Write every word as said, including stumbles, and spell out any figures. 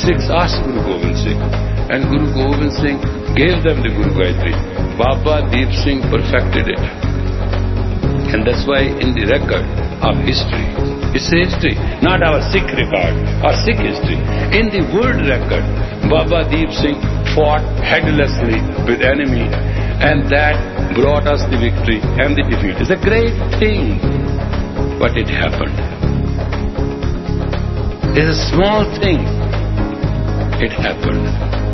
Sikhs asked Guru Gobind Singh, and Guru Gobind Singh gave them the Guru Gayatri. Baba Deep Singh perfected it. And that's why in the record of history, it's a history, not our Sikh record or Sikh history. In the world record, Baba Deep Singh fought headlessly with enemy, and that brought us the victory and the defeat. It's a great thing, but it happened. It's a small thing. It happened.